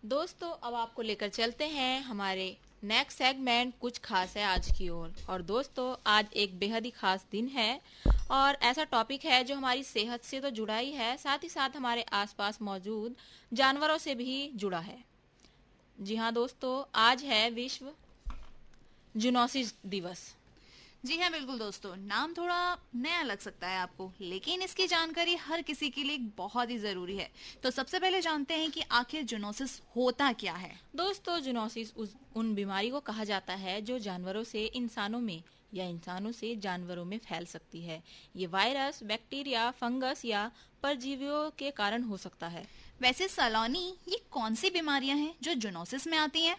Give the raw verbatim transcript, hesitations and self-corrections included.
दोस्तों अब आपको लेकर चलते हैं हमारे नेक्स्ट सेगमेंट कुछ खास है आज की ओर। और दोस्तों आज एक बेहद ही खास दिन है और ऐसा टॉपिक है जो हमारी सेहत से तो जुड़ा ही है, साथ ही साथ हमारे आसपास मौजूद जानवरों से भी जुड़ा है। जी हाँ दोस्तों, आज है विश्व जूनोसिस दिवस। जी हाँ, बिल्कुल दोस्तों। नाम थोड़ा नया लग सकता है आपको, लेकिन इसकी जानकारी हर किसी के लिए बहुत ही जरूरी है। तो सबसे पहले जानते हैं कि आखिर जूनोसिस होता क्या है। दोस्तों जूनोसिस उस उन बीमारी को कहा जाता है जो जानवरों से इंसानों में या इंसानों से जानवरों में फैल सकती है। ये वायरस, बैक्टीरिया, फंगस या परजीवियों के कारण हो सकता है। वैसे सलोनी, ये कौन सी बीमारियां हैं जो जूनोसिस में आती हैं?